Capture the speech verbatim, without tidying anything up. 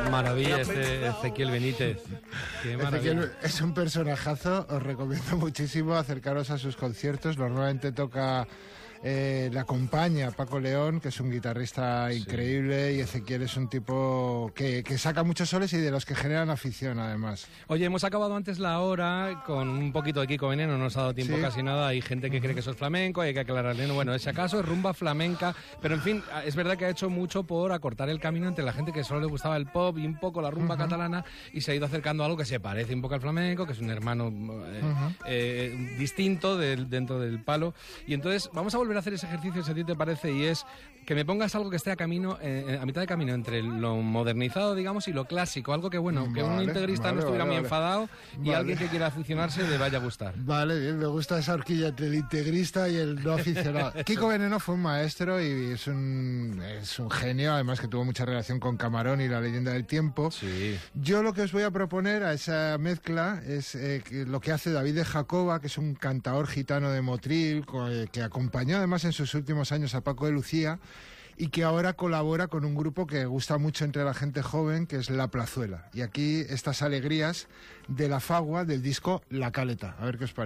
maravilla este Ezequiel Benítez. Qué maravilla. Ezequiel es un personajazo, os recomiendo muchísimo acercaros a sus conciertos. Normalmente toca... Eh, le acompaña Paco León, que es un guitarrista increíble, sí. Y Ezequiel es un tipo que, que saca muchos soles y de los que generan afición, además. Oye, hemos acabado antes la hora con un poquito de Kiko Veneno, no nos ha dado tiempo ¿Sí? casi nada. Hay gente que cree que eso es flamenco, hay que aclararle. Bueno, ese acaso es rumba flamenca, pero en fin, es verdad que ha hecho mucho por acortar el camino entre la gente que solo le gustaba el pop y un poco la rumba uh-huh. catalana, y se ha ido acercando a algo que se parece un poco al flamenco, que es un hermano eh, uh-huh. eh, distinto del, dentro del palo. Y entonces vamos a volver a hacer ese ejercicio, si a ti te parece, y es que me pongas algo que esté a camino, eh, a mitad de camino entre lo modernizado, digamos, y lo clásico, algo que, bueno, que vale, un integrista vale, no estuviera vale, muy vale. enfadado y vale. alguien que quiera aficionarse le vaya a gustar. Vale, bien, me gusta esa horquilla entre el integrista y el no aficionado. Kiko Veneno fue un maestro y es un, es un genio, además que tuvo mucha relación con Camarón y La Leyenda del Tiempo. Sí. Yo lo que os voy a proponer a esa mezcla es eh, que lo que hace David de Jacoba, que es un cantador gitano de Motril, que acompañó además en sus últimos años a Paco de Lucía, y que ahora colabora con un grupo que gusta mucho entre la gente joven, que es La Plazuela. Y aquí estas alegrías de La Fagua del disco La Caleta. A ver qué os parece.